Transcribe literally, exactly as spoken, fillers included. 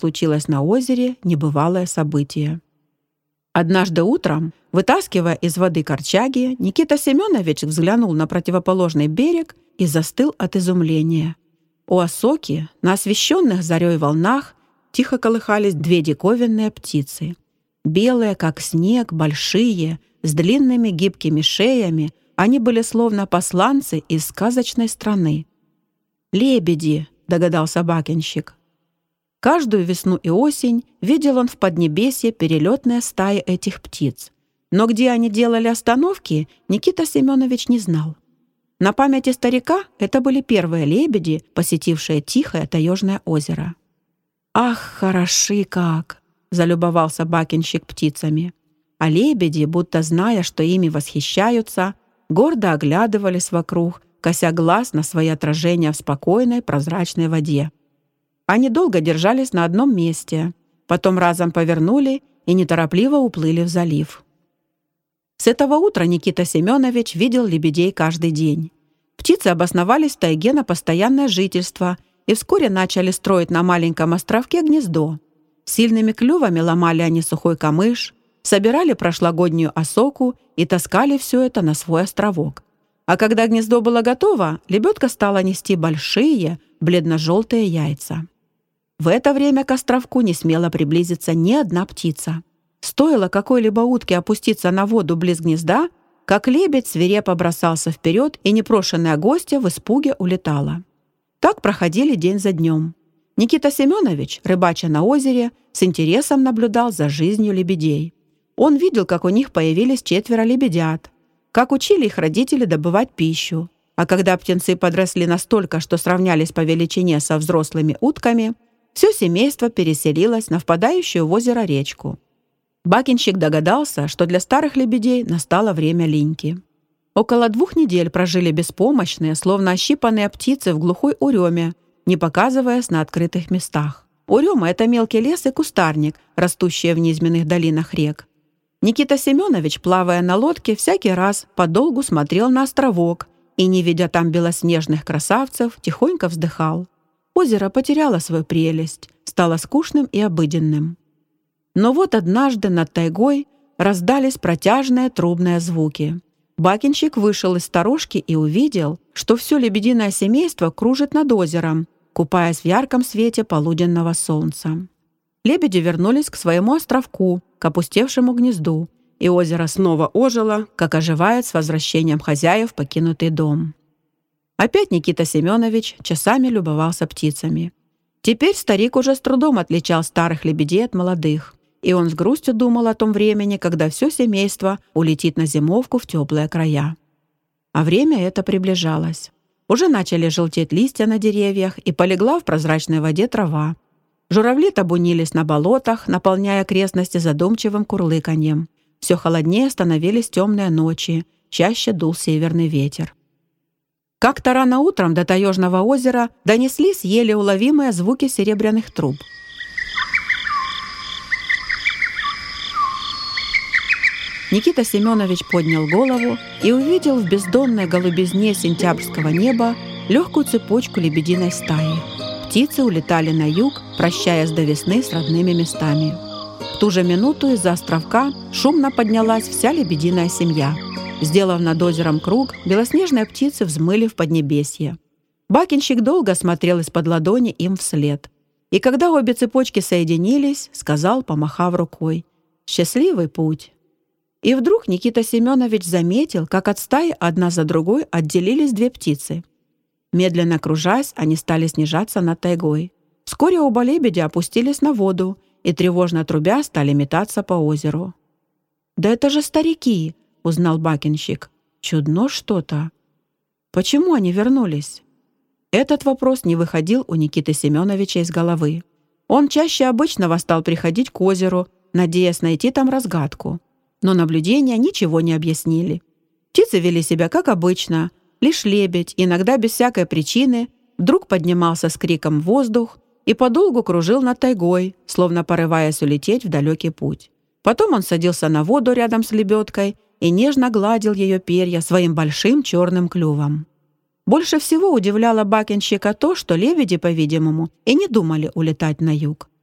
случилось на озере небывалое событие. Однажды утром, вытаскивая из воды корчаги, Никита Семенович взглянул на противоположный берег и застыл от изумления. У осоки, на освещенных зарей волнах, тихо колыхались две диковинные птицы. Белые, как снег, большие, с длинными гибкими шеями, они были словно посланцы из сказочной страны. «Лебеди», — догадался бакенщик. Каждую весну и осень видел он в Поднебесье перелетные стаи этих птиц. Но где они делали остановки, Никита Семенович не знал. На памяти старика это были первые лебеди, посетившие тихое таежное озеро. «Ах, хороши как!» — залюбовался бакенщик птицами. А лебеди, будто зная, что ими восхищаются, гордо оглядывались вокруг, кося глаз на свои отражения в спокойной прозрачной воде. Они долго держались на одном месте, потом разом повернули и неторопливо уплыли в залив. С этого утра Никита Семенович видел лебедей каждый день. Птицы обосновались в тайге на постоянное жительство и вскоре начали строить на маленьком островке гнездо. Сильными клювами ломали они сухой камыш, собирали прошлогоднюю осоку и таскали все это на свой островок. А когда гнездо было готово, лебедка стала нести большие, бледно-желтые яйца. В это время к островку не смела приблизиться ни одна птица. Стоило какой-либо утке опуститься на воду близ гнезда, как лебедь свирепо бросался вперед, и непрошенная гостья в испуге улетала. Так проходили день за днем. Никита Семенович, рыбача на озере, с интересом наблюдал за жизнью лебедей. Он видел, как у них появились четверо лебедят, как учили их родители добывать пищу. А когда птенцы подросли настолько, что сравнялись по величине со взрослыми утками, все семейство переселилось на впадающую в озеро речку. Бакенщик догадался, что для старых лебедей настало время линьки. Около двух недель прожили беспомощные, словно ощипанные птицы в глухой уреме, не показываясь на открытых местах. Урема — это мелкий лес и кустарник, растущие в низменных долинах рек. Никита Семенович, плавая на лодке, всякий раз подолгу смотрел на островок и, не видя там белоснежных красавцев, тихонько вздыхал. Озеро потеряло свою прелесть, стало скучным и обыденным. Но вот однажды над тайгой раздались протяжные трубные звуки. Бакенщик вышел из сторожки и увидел, что все лебединое семейство кружит над озером, купаясь в ярком свете полуденного солнца. Лебеди вернулись к своему островку, к опустевшему гнезду, и озеро снова ожило, как оживает с возвращением хозяев покинутый дом. Опять Никита Семенович часами любовался птицами. Теперь старик уже с трудом отличал старых лебедей от молодых, и он с грустью думал о том времени, когда все семейство улетит на зимовку в теплые края. А время это приближалось. Уже начали желтеть листья на деревьях, и полегла в прозрачной воде трава. Журавли табунились на болотах, наполняя окрестности задумчивым курлыканьем. Все холоднее становились темные ночи, чаще дул северный ветер. Как-то рано утром до таежного озера донеслись еле уловимые звуки серебряных труб. Никита Семенович поднял голову и увидел в бездонной голубизне сентябрьского неба легкую цепочку лебединой стаи. Птицы улетали на юг, прощаясь до весны с родными местами. В ту же минуту из-за островка шумно поднялась вся лебединая семья. Сделав над озером круг, белоснежные птицы взмыли в Поднебесье. Бакенщик долго смотрел из-под ладони им вслед. И когда обе цепочки соединились, сказал, помахав рукой: «Счастливый путь!» И вдруг Никита Семенович заметил, как от стаи одна за другой отделились две птицы. Медленно кружась, они стали снижаться над тайгой. Вскоре оба лебедя опустились на воду и, тревожно трубя, стали метаться по озеру. «Да это же старики!» — узнал бакенщик. «Чудно что-то. Почему они вернулись?» Этот вопрос не выходил у Никиты Семеновича из головы. Он чаще обычного стал приходить к озеру, надеясь найти там разгадку. Но наблюдения ничего не объяснили. Птицы вели себя как обычно. Лишь лебедь, иногда без всякой причины, вдруг поднимался с криком в воздух и подолгу кружил над тайгой, словно порываясь улететь в далекий путь. Потом он садился на воду рядом с лебедкой и нежно гладил ее перья своим большим черным клювом. Больше всего удивляло бакенщика то, что лебеди, по-видимому, и не думали улетать на юг.